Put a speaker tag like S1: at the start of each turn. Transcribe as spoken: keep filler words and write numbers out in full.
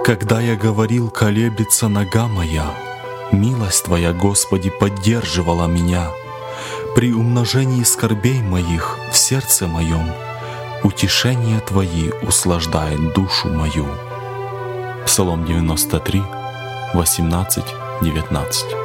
S1: Когда я говорил, колеблется нога моя, милость Твоя, Господи, поддерживала меня. При умножении скорбей моих в сердце моем утешения Твои услаждает душу мою. Псалом девяносто три, восемнадцать, девятнадцать.